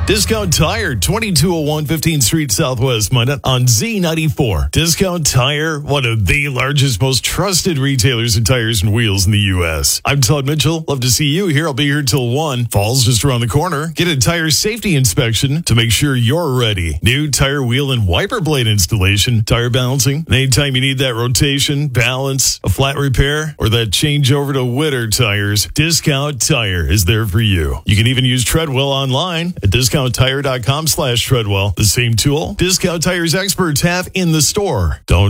Discount Tire, 2201 15th Street Southwest, Minot on Z94. Discount Tire, one of the largest, most trusted retailers of tires and wheels in the U.S. I'm Todd Mitchell. Love to see you here. I'll be here till 1. Fall's just around the corner. Get a tire safety inspection to make sure you're ready. New tire, wheel, and wiper blade installation, tire balancing. And anytime you need that rotation, balance, a flat repair, or that changeover to winter tires, Discount Tire is there for you. You can even use Treadwell online at discounttire.com/Treadwell. The same tool Discount Tire's experts have in the store. Don't